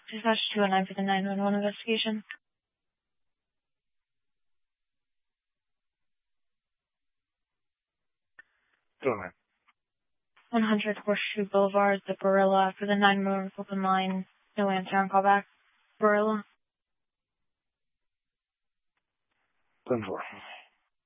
Dispatch 209 for the 911 investigation. Go ahead. 100 Horseshoe Boulevard, the Barilla, for the 911 open line. No answer on callback. Barilla. 10-4.